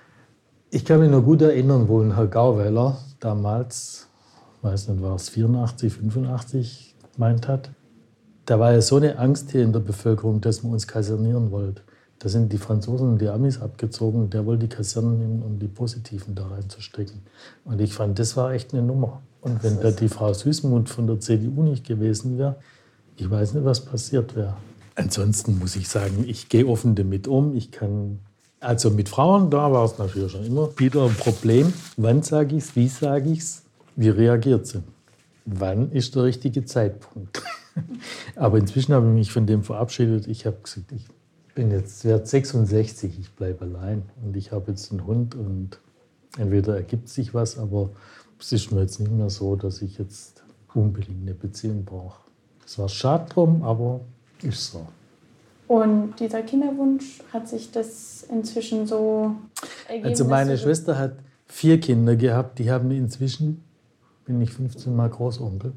Ich kann mich noch gut erinnern, wo ein Herr Gauweiler damals, weiß nicht, war es vierundachtzig, fünfundachtzig, gemeint hat, da war ja so eine Angst hier in der Bevölkerung, dass man uns kasernieren wollte. Da sind die Franzosen und die Amis abgezogen. Der wollte die Kasernen nehmen, um die Positiven da reinzustecken. Und ich fand, das war echt eine Nummer. Und wenn da die Frau Süßmuth von der C D U nicht gewesen wäre, ich weiß nicht, was passiert wäre. Ansonsten muss ich sagen, ich gehe offen damit um. Ich kann, also mit Frauen, da war es natürlich schon immer wieder ein Problem. Wann sage ich es, wie sage ich es, wie reagiert sie? Wann ist der richtige Zeitpunkt? Aber inzwischen habe ich mich von dem verabschiedet. Ich habe gesagt, ich bin jetzt werde sechsundsechzig, ich bleibe allein. Und ich habe jetzt einen Hund und entweder ergibt sich was, aber es ist mir jetzt nicht mehr so, dass ich jetzt unbedingt eine Beziehung brauche. Es war schade drum, aber ist so. Und dieser Kinderwunsch, hat sich das inzwischen so ergeben? Also meine Schwester hat vier Kinder gehabt, die haben inzwischen, bin ich fünfzehn Mal Großonkel.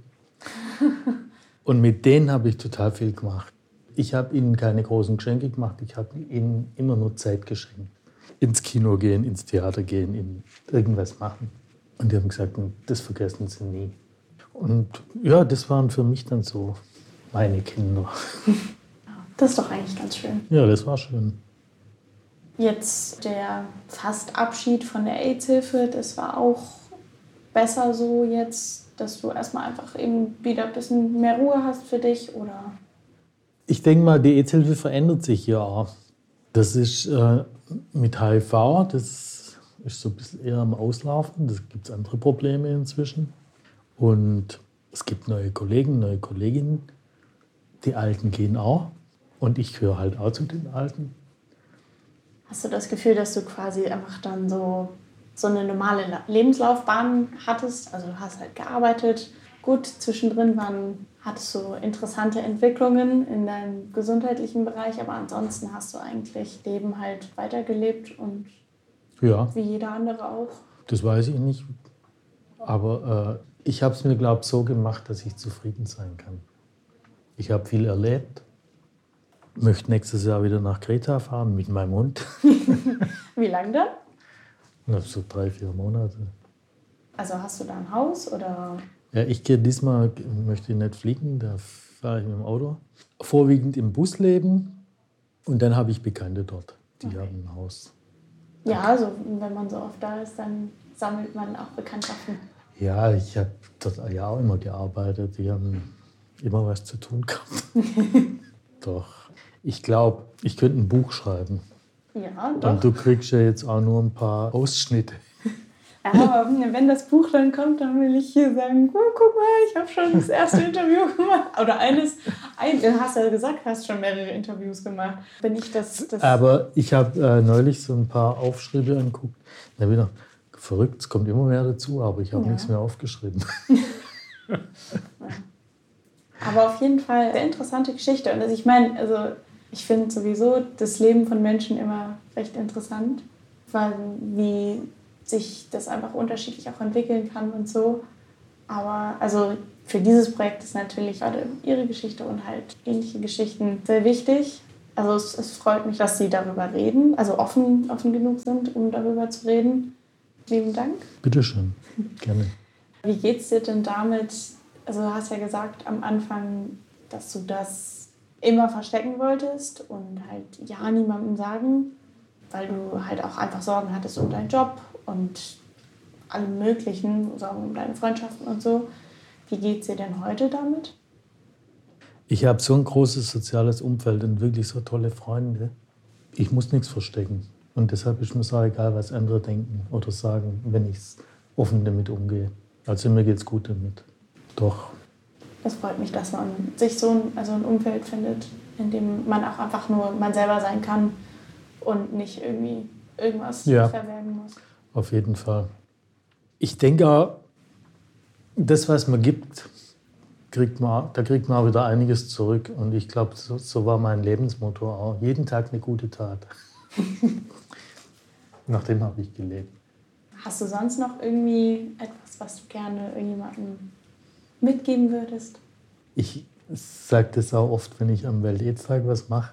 Und mit denen habe ich total viel gemacht. Ich habe ihnen keine großen Geschenke gemacht, ich habe ihnen immer nur Zeit geschenkt. Ins Kino gehen, ins Theater gehen, in irgendwas machen. Und die haben gesagt, das vergessen sie nie. Und ja, das waren für mich dann so meine Kinder. Das ist doch eigentlich ganz schön. Ja, das war schön. Jetzt der fast Abschied von der AIDS-Hilfe, das war auch besser so jetzt, dass du erstmal einfach eben wieder ein bisschen mehr Ruhe hast für dich, oder? Ich denke mal, die AIDS-Hilfe verändert sich ja auch. Das ist äh, mit H I V, das ist so ein bisschen eher am Auslaufen. Da gibt es andere Probleme inzwischen. Und es gibt neue Kollegen, neue Kolleginnen. Die Alten gehen auch. Und ich gehöre halt auch zu den Alten. Hast du das Gefühl, dass du quasi einfach dann so, so eine normale Lebenslaufbahn hattest? Also du hast halt gearbeitet. Gut, zwischendrin waren, hattest du interessante Entwicklungen in deinem gesundheitlichen Bereich, aber ansonsten hast du eigentlich Leben halt weitergelebt und ja, wie jeder andere auch. Das weiß ich nicht. Aber äh, ich habe es mir, glaube ich, so gemacht, dass ich zufrieden sein kann. Ich habe viel erlebt. Möchte nächstes Jahr wieder nach Kreta fahren mit meinem Hund. Wie lange dann? Na, so drei, vier Monate. Also hast du da ein Haus oder? Ja, ich gehe diesmal, möchte nicht fliegen, da fahre ich mit dem Auto. Vorwiegend im Bus leben und dann habe ich Bekannte dort, die okay. haben ein Haus. Ja, also wenn man so oft da ist, dann sammelt man auch Bekanntschaften. Ja, ich habe dort ja auch immer gearbeitet, die haben immer was zu tun gehabt. Doch, ich glaube, ich könnte ein Buch schreiben. Ja, doch. Und du kriegst ja jetzt auch nur ein paar Ausschnitte. Ja, aber wenn das Buch dann kommt, dann will ich hier sagen, oh, guck mal, ich habe schon das erste Interview gemacht. Oder eines, ein, du hast ja gesagt, du hast schon mehrere Interviews gemacht. Wenn ich das, das Aber ich habe äh, neulich so ein paar Aufschriebe angeguckt. Da bin ich noch verrückt, es kommt immer mehr dazu, aber ich habe ja. nichts mehr aufgeschrieben. Ja. Aber auf jeden Fall eine interessante Geschichte. Und also ich meine, also Ich finde sowieso das Leben von Menschen immer recht interessant, weil wie sich das einfach unterschiedlich auch entwickeln kann und so. Aber also für dieses Projekt ist natürlich gerade Ihre Geschichte und halt ähnliche Geschichten sehr wichtig. Also es, es freut mich, dass Sie darüber reden, also offen, offen genug sind, um darüber zu reden. Vielen Dank. Bitteschön, gerne. Wie geht's dir denn damit? Also du hast ja gesagt am Anfang, dass du das immer verstecken wolltest und halt ja niemandem sagen, weil du halt auch einfach Sorgen hattest um deinen Job und alle möglichen Sorgen um deine Freundschaften und so. Wie geht's dir denn heute damit? Ich habe so ein großes soziales Umfeld und wirklich so tolle Freunde. Ich muss nichts verstecken. Und deshalb ist mir so egal, was andere denken oder sagen, wenn ich offen damit umgehe. Also mir geht's gut damit. Doch. Das freut mich, dass man sich so ein, also ein Umfeld findet, in dem man auch einfach nur man selber sein kann und nicht irgendwie irgendwas ja, verbergen muss. Auf jeden Fall. Ich denke auch, das, was man gibt, kriegt man, da kriegt man auch wieder einiges zurück. Und ich glaube, so, so war mein Lebensmotto auch. Jeden Tag eine gute Tat. Nach dem habe ich gelebt. Hast du sonst noch irgendwie etwas, was du gerne irgendjemandem mitgeben würdest? Ich sage das auch oft, wenn ich am Welt-Aids-Tag was mache.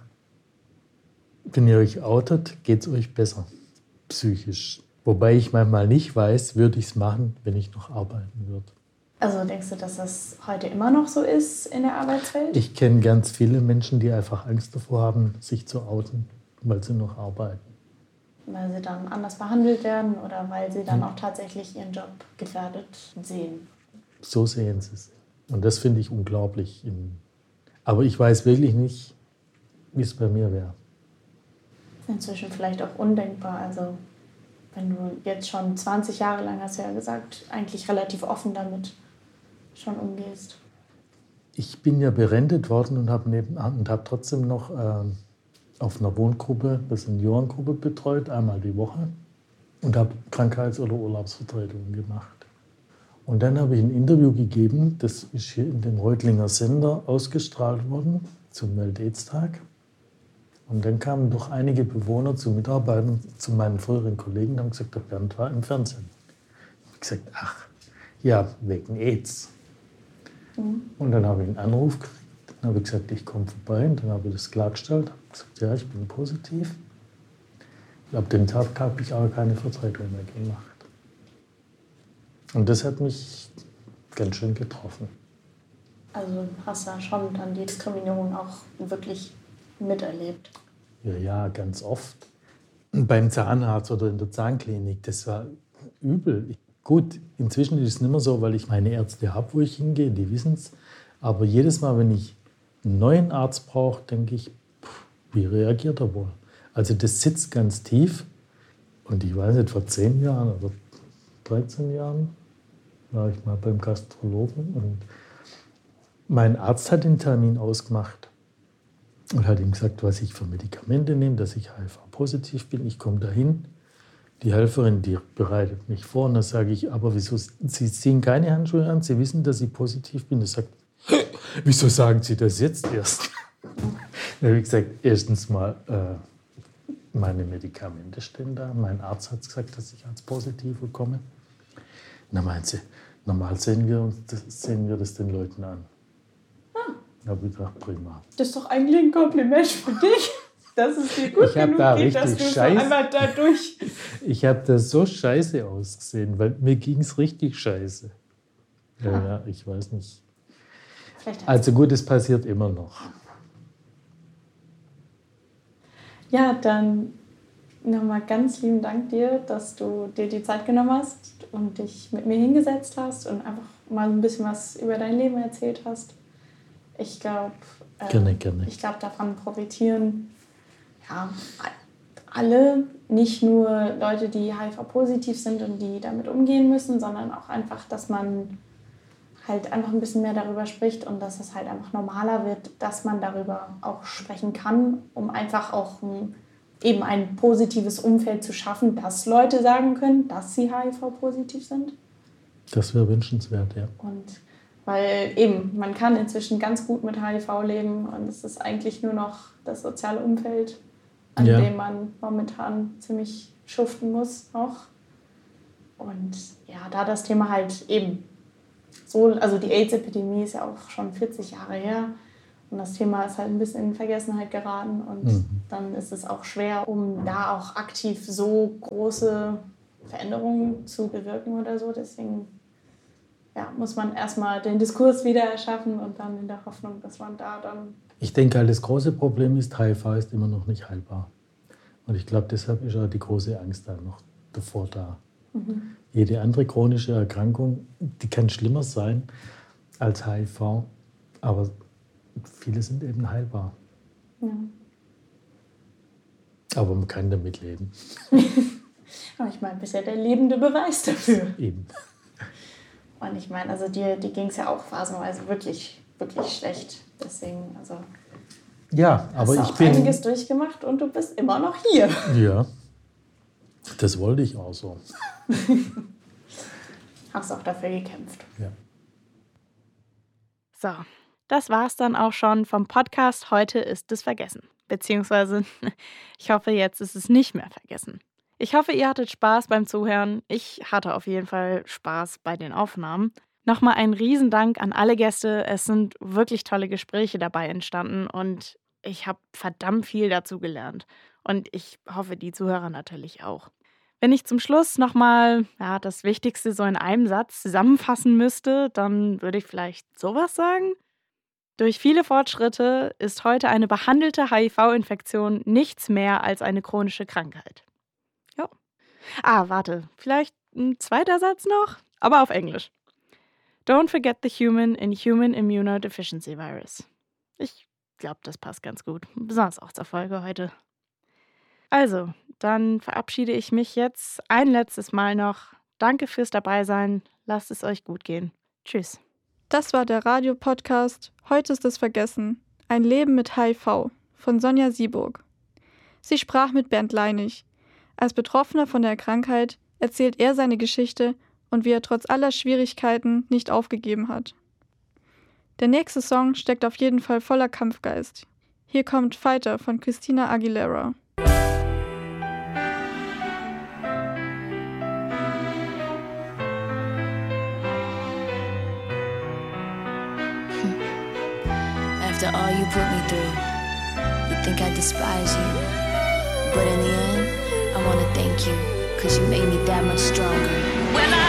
Wenn ihr euch outet, geht es euch besser, psychisch. Wobei ich manchmal nicht weiß, würde ich es machen, wenn ich noch arbeiten würde. Also denkst du, dass das heute immer noch so ist in der Arbeitswelt? Ich kenne ganz viele Menschen, die einfach Angst davor haben, sich zu outen, weil sie noch arbeiten. Weil sie dann anders behandelt werden oder weil sie dann auch tatsächlich ihren Job gefährdet sehen? So sehen sie es. Und das finde ich unglaublich. Aber ich weiß wirklich nicht, wie es bei mir wäre. Inzwischen vielleicht auch undenkbar. Also wenn du jetzt schon zwanzig Jahre lang, hast du ja gesagt, eigentlich relativ offen damit schon umgehst. Ich bin ja berentet worden und habe hab trotzdem noch äh, auf einer Wohngruppe, eine Seniorengruppe betreut, einmal die Woche. Und habe Krankheits- oder Urlaubsvertretungen gemacht. Und dann habe ich ein Interview gegeben, das ist hier in dem Reutlinger Sender ausgestrahlt worden, zum Welt-Aids-Tag. Und dann kamen doch einige Bewohner zu Mitarbeitern, zu meinen früheren Kollegen, und haben gesagt, der Bernd war im Fernsehen. Ich habe gesagt, ach, ja, wegen AIDS. Mhm. Und dann habe ich einen Anruf gekriegt, dann habe ich gesagt, ich komme vorbei. Und dann habe ich das klargestellt, habe gesagt, ja, ich bin positiv. Ab dem Tag habe ich auch keine Vertretung mehr gemacht. Und das hat mich ganz schön getroffen. Also hast du schon dann die Diskriminierung auch wirklich miterlebt? Ja, ja, ganz oft. Beim Zahnarzt oder in der Zahnklinik, das war übel. Ich, gut, inzwischen ist es nicht mehr so, weil ich meine Ärzte habe, wo ich hingehe, die wissen es. Aber jedes Mal, wenn ich einen neuen Arzt brauche, denke ich, pff, wie reagiert er wohl? Also das sitzt ganz tief. Und ich weiß nicht, vor zehn Jahren oder dreizehn Jahren war ich mal beim Gastrologen. Und mein Arzt hat den Termin ausgemacht. Und hat ihm gesagt, was ich für Medikamente nehme, dass ich H I V-positiv bin. Ich komme dahin. Die Helferin, die bereitet mich vor. Und dann sage ich, aber wieso, Sie ziehen keine Handschuhe an? Sie wissen, dass ich positiv bin. Er sagt, wieso sagen Sie das jetzt erst? Dann habe ich gesagt, erstens mal, äh, meine Medikamente stehen da. Mein Arzt hat gesagt, dass ich als Positive komme. Und dann meint sie, normal sehen wir, uns das, sehen wir das den Leuten an. Da habe ich gedacht, prima. Das ist doch eigentlich ein Kompliment für dich, dass es dir gut ich genug da geht, dass du so einmal da durch... Ich habe da so scheiße ausgesehen, weil mir ging es richtig scheiße. Ja, ah. ja, ich weiß nicht. Also gut, es passiert immer noch. Ja, dann nochmal ganz lieben Dank dir, dass du dir die Zeit genommen hast und dich mit mir hingesetzt hast und einfach mal ein bisschen was über dein Leben erzählt hast. Ich glaube, äh, gerne, gerne. Ich glaube, davon profitieren ja, alle, nicht nur Leute, die H I V-positiv sind und die damit umgehen müssen, sondern auch einfach, dass man halt einfach ein bisschen mehr darüber spricht und dass es halt einfach normaler wird, dass man darüber auch sprechen kann, um einfach auch ein, eben ein positives Umfeld zu schaffen, dass Leute sagen können, dass sie H I V-positiv sind. Das wäre wünschenswert, ja. Und Weil eben, man kann inzwischen ganz gut mit H I V leben und es ist eigentlich nur noch das soziale Umfeld, an ja. dem man momentan ziemlich schuften muss auch. Und ja, da das Thema halt eben so, also die AIDS-Epidemie ist ja auch schon vierzig Jahre her und das Thema ist halt ein bisschen in Vergessenheit geraten und mhm. dann ist es auch schwer, um da auch aktiv so große Veränderungen zu bewirken oder so. Deswegen ja, muss man erstmal den Diskurs wieder erschaffen und dann in der Hoffnung, dass man da dann... Ich denke, das große Problem ist, H I V ist immer noch nicht heilbar. Und ich glaube, deshalb ist auch die große Angst da noch davor da. Mhm. Jede andere chronische Erkrankung, die kann schlimmer sein als H I V, aber viele sind eben heilbar. Ja. Aber man kann damit leben. Aber ich meine, bisher der lebende Beweis dafür. Eben. Und ich meine, also dir, dir ging es ja auch phasenweise wirklich, wirklich schlecht. Deswegen, also ja, aber hast du ich bin einiges durchgemacht und du bist immer noch hier. Ja, das wollte ich auch so. Hast auch dafür gekämpft. Ja. So, das war's dann auch schon vom Podcast Heute ist es vergessen. Beziehungsweise, ich hoffe, jetzt ist es nicht mehr vergessen. Ich hoffe, ihr hattet Spaß beim Zuhören. Ich hatte auf jeden Fall Spaß bei den Aufnahmen. Nochmal ein Riesendank an alle Gäste. Es sind wirklich tolle Gespräche dabei entstanden und ich habe verdammt viel dazu gelernt. Und ich hoffe, die Zuhörer natürlich auch. Wenn ich zum Schluss nochmal ja, das Wichtigste so in einem Satz zusammenfassen müsste, dann würde ich vielleicht sowas sagen. Durch viele Fortschritte ist heute eine behandelte H I V-Infektion nichts mehr als eine chronische Krankheit. Ja. Ah, warte, vielleicht ein zweiter Satz noch, aber auf Englisch. Don't forget the human in human immunodeficiency virus. Ich glaube, das passt ganz gut, besonders auch zur Folge heute. Also, dann verabschiede ich mich jetzt ein letztes Mal noch. Danke fürs Dabeisein. Lasst es euch gut gehen. Tschüss. Das war der Radiopodcast Heute ist es vergessen. Ein Leben mit H I V von Sonja Sieburg. Sie sprach mit Bernd Leinig. Als Betroffener von der Krankheit erzählt er seine Geschichte und wie er trotz aller Schwierigkeiten nicht aufgegeben hat. Der nächste Song steckt auf jeden Fall voller Kampfgeist. Hier kommt Fighter von Christina Aguilera. After all you put me through, you think I despise you. But in the end, I wanna thank you, cause you made me that much stronger. When I